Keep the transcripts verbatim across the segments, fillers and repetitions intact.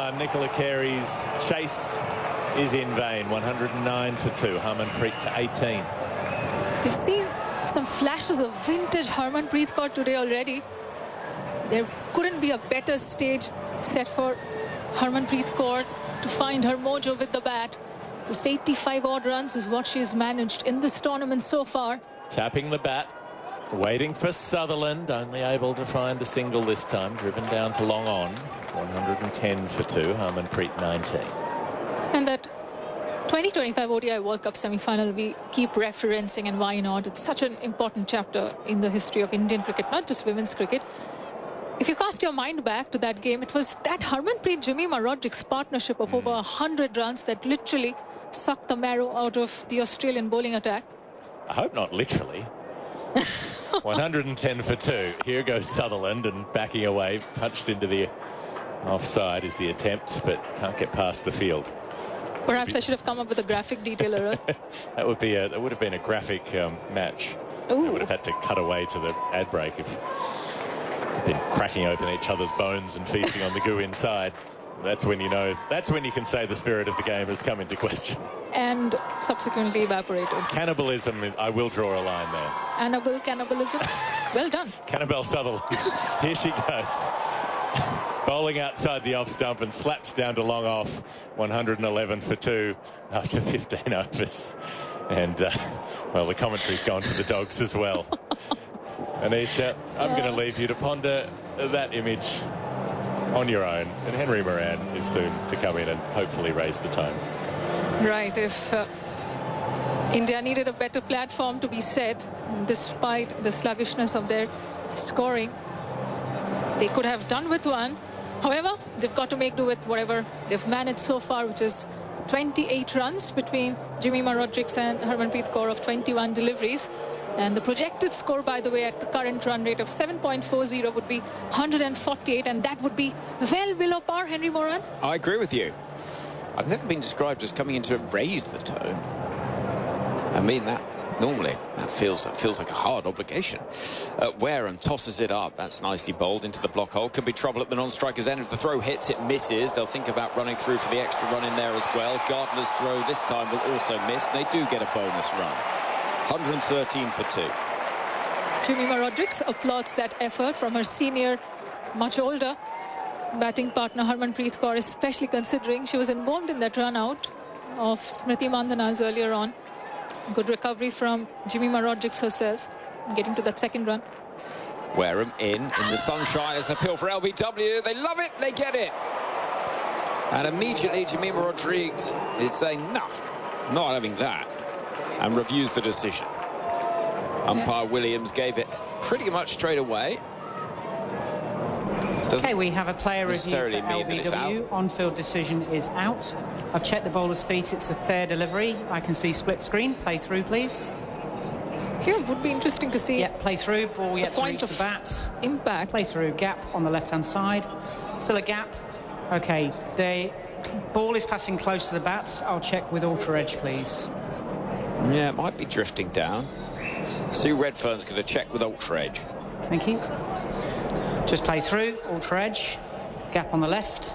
one. Nicola Carey's chase is in vain. one hundred nine for two. Harmanpreet to eighteen. We've seen some flashes of vintage Harmanpreet Kaur today already. There couldn't be a better stage set for Harmanpreet Kaur to find her mojo with the bat. Just eighty-five odd runs is what she's managed in this tournament so far. Tapping the bat, waiting for Sutherland, only able to find a single this time, driven down to long on. one hundred ten for two, Harmanpreet nineteen. And that twenty twenty-five O D I World Cup semi-final we keep referencing, and why not? It's such an important chapter in the history of Indian cricket, not just women's cricket. If you cast your mind back to that game, it was that Harmanpreet-Jemimah Rodrigues partnership of mm. over one hundred runs that literally sucked the marrow out of the Australian bowling attack. I hope not literally. one hundred ten for two. Here goes Sutherland, and backing away, punched into the offside is the attempt, but can't get past the field. Perhaps I should have come up with a graphic detailer. that would be a that would have been a graphic um, match. Ooh. I would have had to cut away to the ad break if they'd been cracking open each other's bones and feasting on the goo inside. That's when you know, that's when you can say the spirit of the game has come into question. And subsequently evaporated. Cannibalism, is, I will draw a line there. Annabelle cannibalism. Well done. Cannibal Sutherland. Here she goes. Bowling outside the off stump and slaps down to long off. one hundred eleven for two after fifteen overs. And, uh, well, the commentary's gone to the dogs as well. Anisha, I'm yeah. going to leave you to ponder that image on your own, and Henry Moran is soon to come in and hopefully raise the tone. Right, if uh, India needed a better platform to be set, despite the sluggishness of their scoring, they could have done with one. However, they've got to make do with whatever they've managed so far, which is twenty-eight runs between Jemimah Rodrigues and Harmanpreet Kaur of twenty-one deliveries. And the projected score, by the way, at the current run rate of seven point four zero would be one hundred forty-eight, and that would be well below par, Henry Moran. I agree with you. I've never been described as coming in to raise the tone. I mean that normally. That feels that feels like a hard obligation. Uh, Wareham tosses it up. That's nicely bowled into the block hole. Could be trouble at the non-striker's end. If the throw hits, it misses. They'll think about running through for the extra run in there as well. Gardner's throw this time will also miss. They do get a bonus run. one hundred thirteen for two. Jemimah Rodrigues applauds that effort from her senior, much older batting partner Harmanpreet Kaur, especially considering she was involved in that run out of Smriti Mandhana's earlier on. Good recovery from Jemimah Rodrigues herself, getting to that second run. Wareham in, in the sunshine as an appeal for L B W. They love it, they get it. And immediately Jemimah Rodrigues is saying, no, not having that, and reviews the decision. Umpire yeah. Williams gave it pretty much straight away. Doesn't okay, we have a player review for L B W. On-field decision is out. I've checked the bowler's feet. It's a fair delivery. I can see split screen. Play through, please. Here would be interesting to see. Yeah, play through. Ball yet to reach the bat. Impact. Play through. Gap on the left-hand side. Still a gap. Okay, the ball is passing close to the bat. I'll check with Ultra Edge, please. Yeah, it might be drifting down. Sue Redfern's going to check with Ultra Edge. Thank you. Just play through, Ultra Edge. Gap on the left.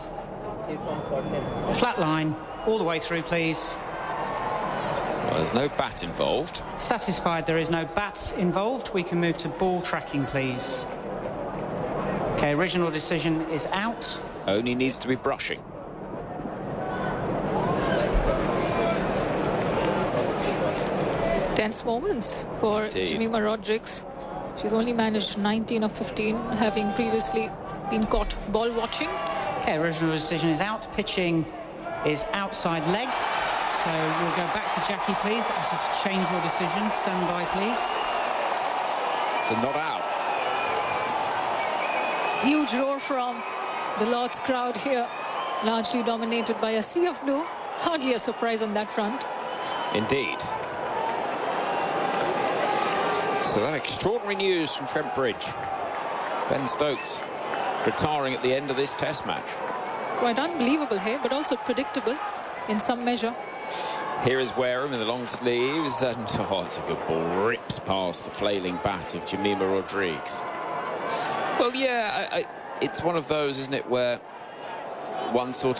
Flat line, all the way through, please. Well, there's no bat involved. Satisfied there is no bat involved. We can move to ball tracking, please. Okay, original decision is out. Only needs to be brushing. Tense moments for Jemimah Rodrigues. She's only managed nineteen of fifteen, having previously been caught ball watching. Okay, original decision is out. Pitching is outside leg. So we'll go back to Jackie, please. Ask you to change your decision. Stand by, please. So not out. Huge roar from the Lord's crowd here, largely dominated by a sea of blue. Hardly a surprise on that front. Indeed. So that extraordinary news from Trent Bridge. Ben Stokes retiring at the end of this test match. Quite unbelievable here, but also predictable in some measure. Here is Wareham in the long sleeves, and oh, it's a good ball. Rips past the flailing bat of Jemimah Rodrigues. Well, yeah, I, I, it's one of those, isn't it, where one sort